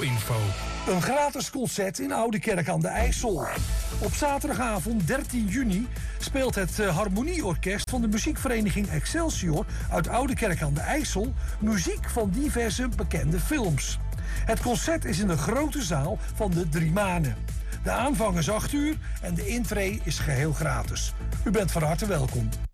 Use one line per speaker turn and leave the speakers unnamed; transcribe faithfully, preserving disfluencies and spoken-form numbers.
info.
Een gratis concert in Oudekerk aan de IJssel. Op zaterdagavond dertien juni speelt het uh, Harmonieorkest van de muziekvereniging Excelsior uit Oudekerk aan de IJssel muziek van diverse bekende films. Het concert is in de grote zaal van de Drie Manen. De aanvang is acht uur en de intree is geheel gratis. U bent van harte welkom.